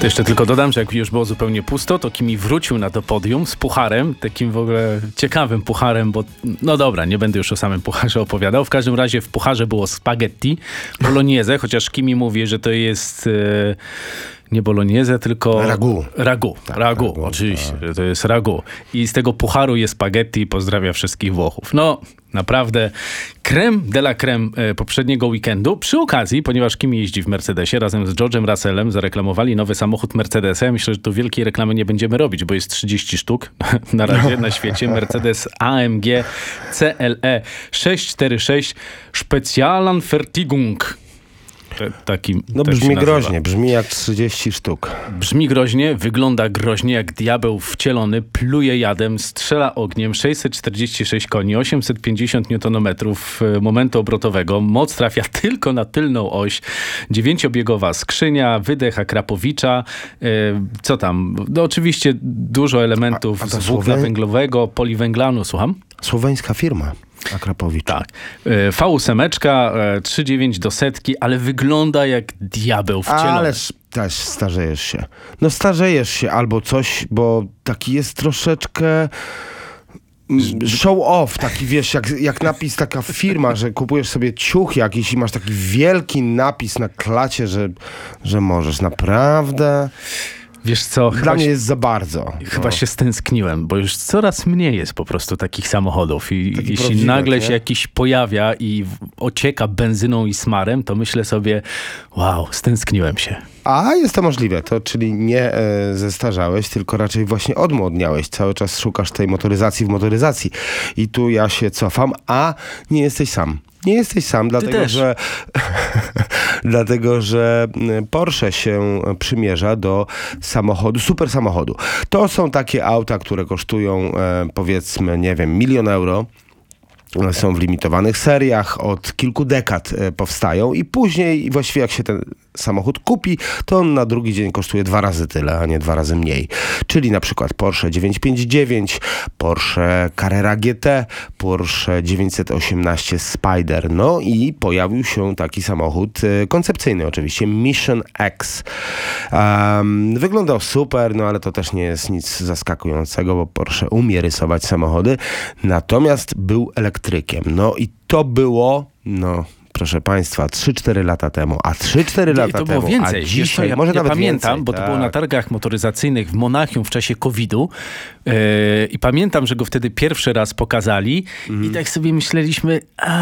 To jeszcze tylko dodam, że jak już było zupełnie pusto, to Kimi wrócił na to podium z pucharem, takim w ogóle ciekawym pucharem, bo no dobra, nie będę już o samym pucharze opowiadał. W każdym razie w pucharze było spaghetti, bolognese, chociaż Kimi mówi, że to jest... nie bolognese, tylko... Ragu. Ragu, oczywiście, że to jest ragu. I z tego pucharu jest spaghetti i pozdrawia wszystkich Włochów. No, naprawdę creme de la creme poprzedniego weekendu. Przy okazji, ponieważ Kimi jeździ w Mercedesie, razem z George'em Russellem zareklamowali nowy samochód Mercedesa. Ja myślę, że tu wielkiej reklamy nie będziemy robić, bo jest 30 sztuk na razie na świecie. Mercedes AMG CLE 646 Spezialanfertigung. Taki no brzmi groźnie, brzmi jak 30 sztuk. Brzmi groźnie, wygląda groźnie jak diabeł wcielony, pluje jadem, strzela ogniem, 646 koni, 850 Nm momentu obrotowego, moc trafia tylko na tylną oś, 9-biegowa skrzynia, wydech Akrapowicza, co tam? No oczywiście dużo elementów z włókna węglowego, poliwęglanu, słucham? Słoweńska firma. Akrapowicz. Tak. V8, 3,9 do setki, ale wygląda jak diabeł wcielony. Ale też starzejesz się. No starzejesz się albo coś, bo taki jest troszeczkę show off, taki wiesz, jak napis, taka firma, że kupujesz sobie ciuch jakiś i masz taki wielki napis na klacie, że możesz. Naprawdę... Wiesz co? Dla mnie jest za bardzo. Chyba się stęskniłem, bo już coraz mniej jest po prostu takich samochodów i jeśli nagle się jakiś pojawia i ocieka benzyną i smarem, to myślę sobie, wow, stęskniłem się. A jest to możliwe, to czyli nie zestarzałeś, tylko raczej właśnie odmłodniałeś. Cały czas szukasz tej motoryzacji w motoryzacji. I tu ja się cofam, a nie jesteś sam. Nie jesteś sam, dlatego że Porsche się przymierza do samochodu, super samochodu. To są takie auta, które kosztują powiedzmy, nie wiem, 1 000 000 euro. Są w limitowanych seriach, od kilku dekad powstają i później właściwie jak się ten samochód kupi, to on na drugi dzień kosztuje 2 razy tyle, a nie 2 razy mniej. Czyli na przykład Porsche 959, Porsche Carrera GT, Porsche 918 Spider. No i pojawił się taki samochód koncepcyjny oczywiście, Mission X. Wyglądał super, no ale to też nie jest nic zaskakującego, bo Porsche umie rysować samochody, natomiast był elektrykiem. No i to było, proszę Państwa, 3-4 lata temu, a 3-4 lata to było temu, więcej. a dzisiaj, ja może nawet pamiętam, więcej, bo to było na targach motoryzacyjnych w Monachium w czasie COVID-u i pamiętam, że go wtedy pierwszy raz pokazali i tak sobie myśleliśmy,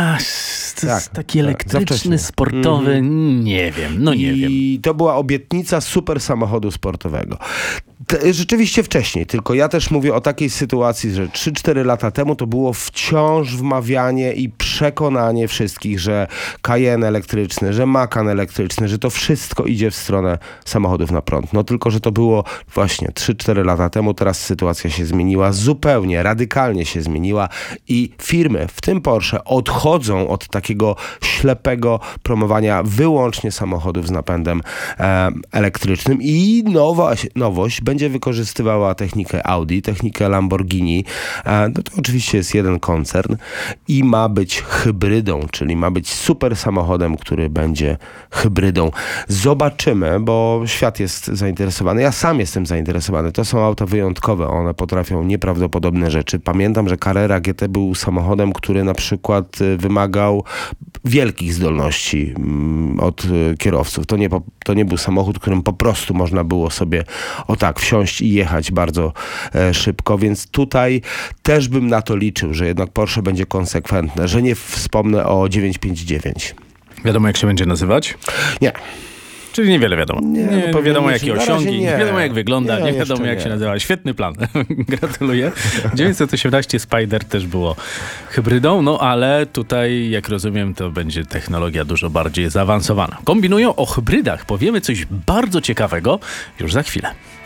to jest taki elektryczny, sportowy, nie wiem. I to była obietnica super samochodu sportowego. Rzeczywiście wcześniej, tylko ja też mówię o takiej sytuacji, że 3-4 lata temu to było wciąż wmawianie i przekonanie wszystkich, że Cayenne elektryczny, że Macan elektryczny, że to wszystko idzie w stronę samochodów na prąd. No tylko, że to było właśnie 3-4 lata temu, teraz sytuacja się zmieniła, zupełnie, radykalnie się zmieniła i firmy, w tym Porsche, odchodzą od takiego ślepego promowania wyłącznie samochodów z napędem elektrycznym i nowość będzie wykorzystywała technikę Audi, technikę Lamborghini. To oczywiście jest jeden koncern i ma być hybrydą, czyli ma być super samochodem, który będzie hybrydą. Zobaczymy, bo świat jest zainteresowany. Ja sam jestem zainteresowany. To są auta wyjątkowe. One potrafią nieprawdopodobne rzeczy. Pamiętam, że Carrera GT był samochodem, który na przykład wymagał wielkich zdolności od kierowców. To nie był samochód, którym po prostu można było sobie wsiąść i jechać bardzo szybko, więc tutaj też bym na to liczył, że jednak Porsche będzie konsekwentne, że nie wspomnę o 959. Wiadomo, jak się będzie nazywać? Nie. Czyli niewiele wiadomo. Nie wiadomo, jakie osiągi, nie wiadomo, jak wygląda, nie wiadomo, jak się nazywa. Świetny plan. Gratuluję. 918 Spider też było hybrydą, ale tutaj, jak rozumiem, to będzie technologia dużo bardziej zaawansowana. Kombinują o hybrydach. Powiemy coś bardzo ciekawego już za chwilę.